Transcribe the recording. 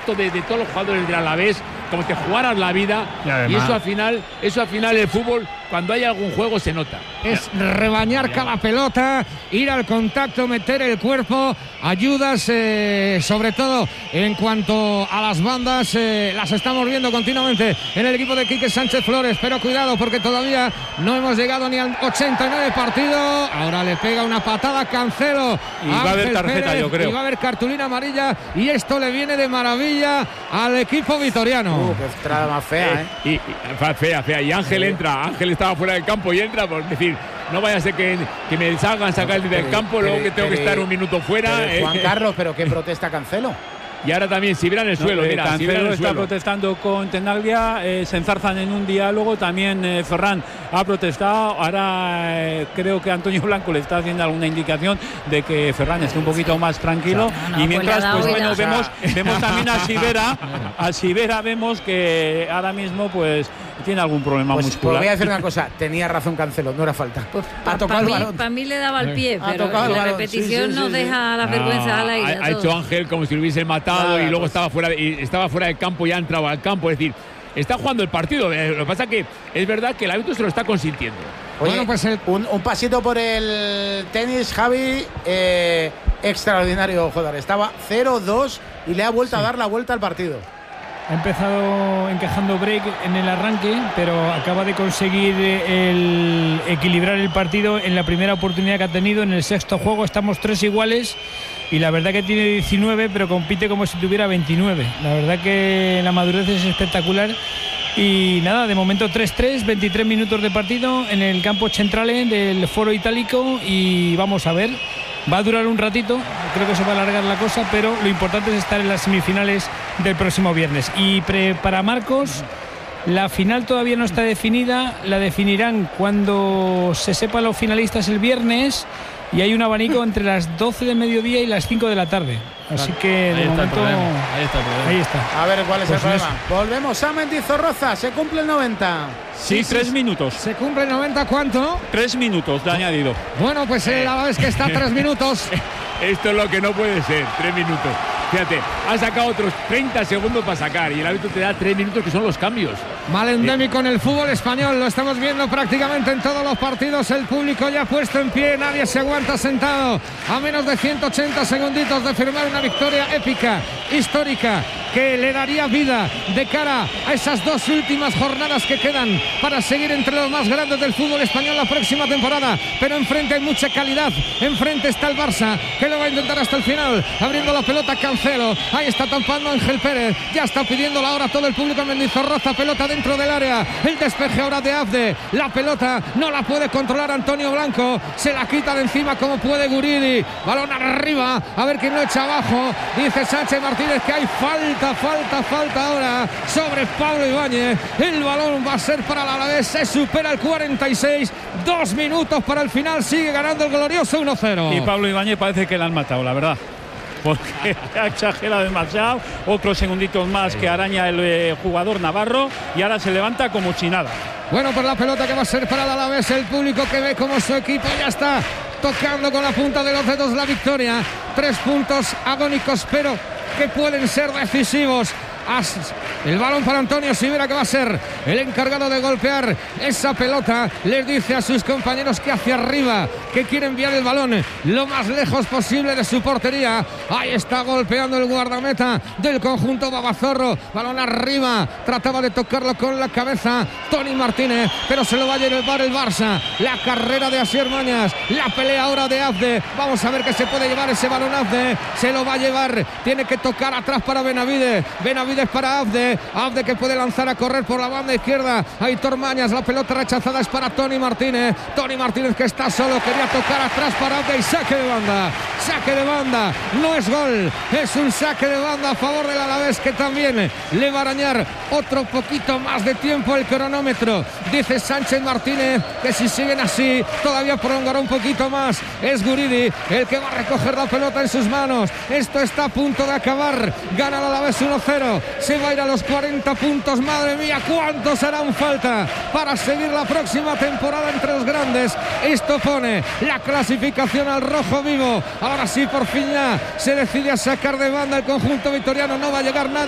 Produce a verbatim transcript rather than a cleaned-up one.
gesto de, de todos los jugadores del Alavés, como que jugaran la vida, y, además, y eso al final, eso al final el fútbol, cuando hay algún juego se nota. Es rebañar cada pelota, ir al contacto, meter el cuerpo, ayudas, eh, sobre todo en cuanto a las bandas, eh, las estamos viendo continuamente en el equipo de Quique Sánchez Flores, pero cuidado porque todavía no hemos llegado ni al ochenta y nueve partido. Ahora le pega una patada Cancelo. Y va a haber tarjeta, Pérez, yo creo. Y va a haber cartulina amarilla, y esto le viene de maravilla al equipo vitoriano. Uh, qué entrada más fea, ¿eh? Y, y, fea, fea. Y Ángel entra. Ángel estaba fuera del campo y entra, por decir, no vaya a ser que, que me salgan sacar del campo, pero, luego que tengo pero, que estar un minuto fuera. Pero, Juan Carlos, ¿pero qué protesta Cancelo? Y ahora también, si verán el no, suelo, eh, mira, Cancelo si el está suelo. protestando con Tenaglia, eh, se enzarzan en un diálogo, también eh, Ferran ha protestado, ahora eh, creo que Antonio Blanco le está haciendo alguna indicación de que Ferran esté un poquito más tranquilo, o sea, no, no, y mientras pues, pues bueno, vemos, vemos también a Sivera, a Sivera vemos que ahora mismo pues tiene algún problema pues, muscular. Pues voy a decir una cosa, tenía razón Cancelo, no era falta. Pues, ha tocado para el mí, para mí le daba el pie, ha pero la balón. repetición sí, sí, nos sí, deja sí. las vergüenzas Ah, al aire. Ha, ha hecho Ángel como si lo hubiese matado, Nada, y luego pues. estaba fuera de, y estaba fuera del campo y ha entrado al campo, es decir, está jugando el partido. Lo que pasa es que es verdad que el árbitro se lo está consintiendo. Oye, bueno, pues el, un, un pasito por el tenis, Javi, eh, extraordinario, joder, estaba cero dos y le ha vuelto sí. a dar la vuelta al partido. Ha empezado encajando break en el arranque, pero acaba de conseguir el equilibrar el partido en la primera oportunidad que ha tenido. En el sexto juego estamos tres iguales y la verdad que tiene diecinueve, pero compite como si tuviera veintinueve. La verdad que la madurez es espectacular. Y nada, de momento tres tres, veintitrés minutos de partido en el campo centrale del Foro Itálico, y vamos a ver. Va a durar un ratito, creo que se va a alargar la cosa, pero lo importante es estar en las semifinales del próximo viernes. Y pre, para Marcos, la final todavía no está definida, la definirán cuando se sepan los finalistas el viernes, y hay un abanico entre las doce de mediodía y las cinco de la tarde. Así que de ahí momento está ahí está el problema. Ahí está. A ver cuál es pues el problema. Eso. Volvemos a Mendizorroza, se cumple el noventa. Sí, sí, tres sí. minutos. ¿Se cumple el noventa cuánto? Tres minutos de añadido. Bueno, pues eh, la verdad es que está tres minutos. Esto es lo que no puede ser, tres minutos. Fíjate, ha sacado otros treinta segundos para sacar y el árbitro te da tres minutos, que son los cambios. Mal endémico en el fútbol español, lo estamos viendo prácticamente en todos los partidos. El público ya puesto en pie, nadie se aguanta sentado. A menos de ciento ochenta segunditos de firmar una victoria épica, histórica, que le daría vida de cara a esas dos últimas jornadas que quedan para seguir entre los más grandes del fútbol español la próxima temporada. Pero enfrente hay mucha calidad, enfrente está el Barça, que lo va a intentar hasta el final, abriendo la pelota Cancelo, ahí está tampando Ángel Pérez, ya está pidiendo la hora todo el público en Mendizorroza, pelota dentro del área, el despeje ahora de Abde, la pelota no la puede controlar Antonio Blanco, se la quita de encima como puede Guridi, balón arriba, a ver quién lo echa abajo, dice Sánchez Martínez que hay falta, falta, falta ahora sobre Pablo Ibáñez, el balón va a ser para el Alavés, se supera el cuarenta y seis, dos minutos para el final, sigue ganando el glorioso uno cero. Y Pablo Ibáñez parece que le han matado, la verdad, porque ha exagerado demasiado, otros segunditos más que araña el eh, jugador navarro, y ahora se levanta como si nada. Bueno, pues la pelota que va a ser para el Alavés, el público que ve como su equipo ya está tocando con la punta de los dedos la victoria, tres puntos agónicos pero que pueden ser decisivos. El balón para Antonio Sivera, que va a ser el encargado de golpear esa pelota. Les dice a sus compañeros que hacia arriba, que quiere enviar el balón lo más lejos posible de su portería. Ahí está golpeando el guardameta del conjunto Babazorro, balón arriba, trataba de tocarlo con la cabeza Toni Martínez, pero se lo va a llevar el Barça. La carrera de Asier Mañas, la pelea ahora de Abde, vamos a ver que se puede llevar ese balón. Abde se lo va a llevar, tiene que tocar atrás para Benavides, Benavides para Abde, Abde que puede lanzar a correr por la banda izquierda, Aitor Mañas, la pelota rechazada es para Toni Martínez, Toni Martínez que está solo, quería tocar atrás para Abde y saque de banda, saque de banda, no es gol, es un saque de banda a favor del Alavés, que también le va a arañar otro poquito más de tiempo el cronómetro. Dice Sánchez Martínez que si siguen así todavía prolongará un poquito más, es Guridi el que va a recoger la pelota en sus manos, esto está a punto de acabar, gana el Alavés uno cero, se va a ir a los cuarenta puntos, madre mía, cuántos harán falta para seguir la próxima temporada entre los grandes. Esto pone la clasificación al rojo vivo, ahora sí por fin ya se decide a sacar de banda el conjunto vitoriano, no va a llegar nadie.